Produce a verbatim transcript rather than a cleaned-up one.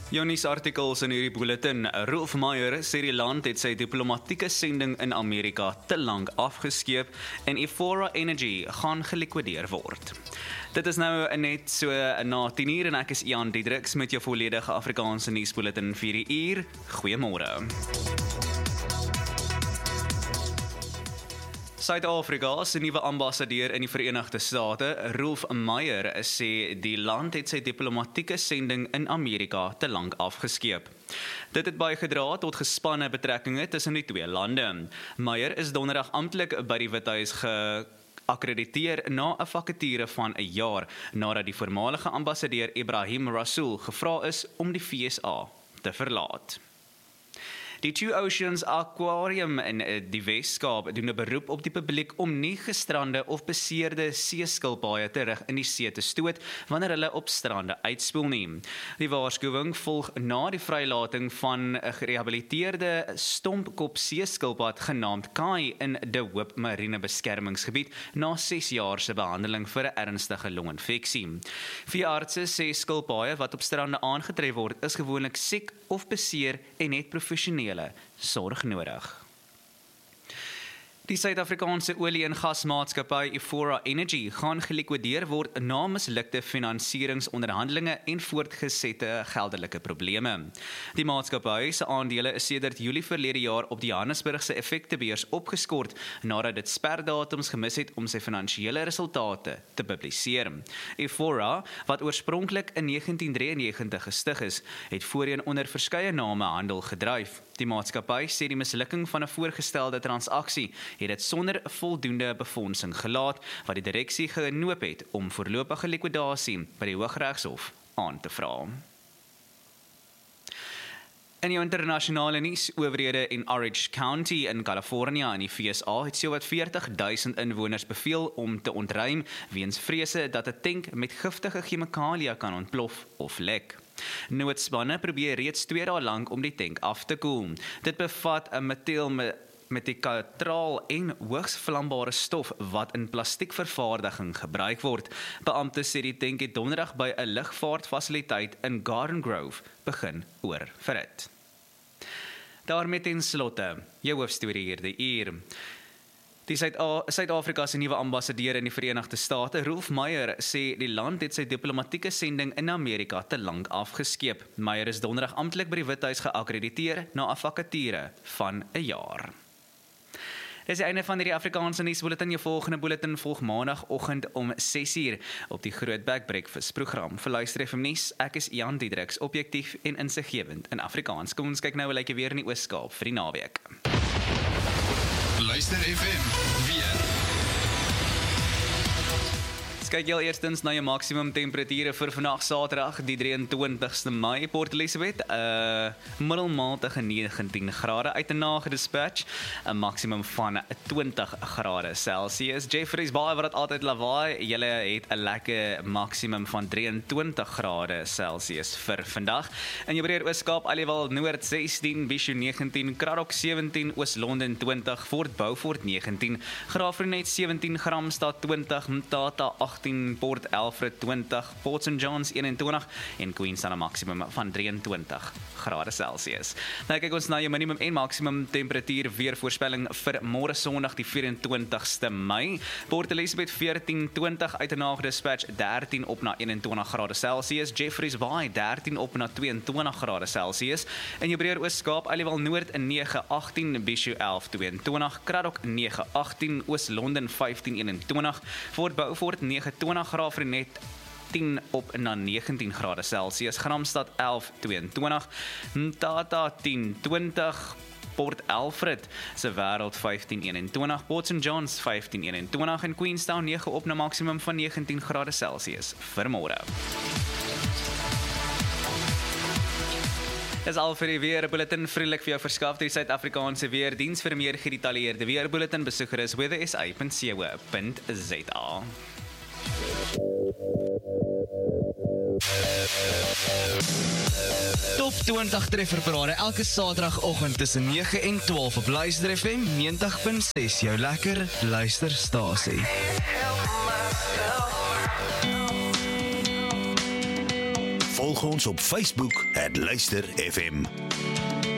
Jou nuusartikels in hierdie bulletin. Rolf Meyer sê die land het sy diplomatieke sending in Amerika te lank afgeskeep en Euphoria Energy gaan gelikwideer word. Dit is nou net so na tien uur en ek is Ian Diedriks met jou volledige Afrikaanse nuusbulletin vir die uur. Goeiemôre. Suid-Afrika se nuwe ambassadeur in die Verenigde State, Rolf Meyer, sê die land het sy diplomatieke sending in Amerika te lank afgeskeep. Dit het bygedra tot gespanne betrekkinge tussen die twee lande. Meyer is donderdag amptelik by die Withuis ge akkrediteer na 'n vakature van 'n jaar, nadat die voormalige ambassadeur Ebrahim Rasool gevra is om die V S A te verlaat. Die Two Oceans Aquarium in die Weskaap doen 'n beroep op die publiek om nie gestrande of beseerde seeskilpaaie terug in die see te stoot wanneer hulle op strande uitspoel nie. Die waarskuwing volg na die vrylating van 'n gerehabiliteerde stompkop seeskilpad genaamd Kai in De Hoop Marine Beskermingsgebied na ses jaar se behandeling vir 'n ernstige longinfeksie. Veeartse sê skilpaaie wat op strande aangetref word is gewoonlik siek of beseer en het professionele sorg nodig. Die Suid-Afrikaanse olie- en gasmaatskappy Euphoria Energy gaan gelikwideer word na mislukte finansieringsonderhandelinge en voortgesette geldelike probleme. Die maatskappy se aandele is sedert Julie verlede jaar op die Johannesburgse effektebeurs opgeskort nadat dit sperdatums gemis het om sy finansiële resultate te publiseer. Euphoria, wat oorspronklik in negentien drieënnegentig gestig is, het voorheen onder verskeie name handel gedryf. Die maatskappy sê die mislukking van 'n voorgestelde transaksie het dit sonder voldoende befondsing gelaat, wat die direksie genoop het om voorlopige likwidasie by die Hooggeregshof aan te vra. In jou internasionale nuus, owerhede in Orange County in California in die V S A het sowat veertig duisend inwoners beveel om te ontruim weens vrese dat 'n tank met giftige chemikalie kan ontplof of lek. Noodspanne probeer reeds twee dae lank om die tank af te koel. Dit bevat 'n metiel metikatraal en hoogs vlambare stof wat in plastiekvervaardiging gebruik word. Beamptes sê die tank het donderdag by 'n lugvaartfasiliteit in Garden Grove begin oorverhit. Daarmee ten slotte, jou hoofstorie hierdie uur. Die Suid-Afrika se nuwe ambassadeur in die Verenigde State, Rolf Meyer, sê die land het sy diplomatieke sending in Amerika te lank afgeskeep. Meyer is donderdag amptelik by die Withuis geakkrediteer na 'n vakature van 'n jaar. Dis die einde van hierdie Afrikaanse nuusbulletin. Jou volgende bulletin volg maandagooggend om ses uur op die Grootbek Breakfast program. Vir Luister F M nuus, ek is Ian Diedriks, objektief en insiggewend in Afrikaans. Kom ons kyk nou hoe lyk jy weer in die Oos-Kaap vir die naweek. Luister F M, weer. Kyk jy eerstens na jou maksimum temperature vir vandag Saterdag, die drieëntwintigste Mei, Port Elizabeth, 'n uh, middelmatige negentien grade uit 'n nagedispatch, 'n maksimum van twintig grade Celsius. Jeffreys Bay wat altyd lawaai, julle het 'n lekker maksimum van drieëntwintig grade Celsius vir vandag. In jou breër Oos-Kaap, Aliwal Noord sestien, Bishu negentien, Kraddock sewentien, Oos-London twintig, Fort Beaufort negentien, Graafrenet sewentien, Gramstad twintig, Mtata agttien, Port Alfred twintig, Port Saint Johns eenentwintig en Queenstown 'n maksimum van drieëntwintig grade Celsius. Nou kyk ons na jou minimum en maksimum temperatuur weervoorspelling vir môre Sondag die vyf-en-twintigste Mei. Port Elizabeth veertien twintig uit 'n nagedispatch, dertien op na eenentwintig grade Celsius, Jeffreys Bay dertien op na tweeëntwintig grade Celsius, in jou breër Oos-Kaap, Aliwal Noord nege agttien, Bishu elf tweeëntwintig, Kraddock nege agttien, Oos-London vyftien eenentwintig, Fort Beaufort nege twintig, Graafrenet tien op na negentien grade Celsius, Gramstad elf tweeëntwintig, Mtata tien twintig, Port Alfred se wêreld vyftien eenentwintig, Port Saint Johns vyftien eenentwintig en Queenstown nege op na maksimum van negentien grade Celsius vir môre. Dis al vir die weerbulletin, vriendelik vir jou verskaf deur die Suid-Afrikaanse Weerdiens. Vir meer gedetailleerde weerbulletin besoek gerus weather s a punt co punt z a. Top twintig trefferparade elke Saterdagoggend tussen nege en twaalf op Luister F M negentig punt ses, jou lekker luisterstasie. Volg ons op Facebook at Luister F M.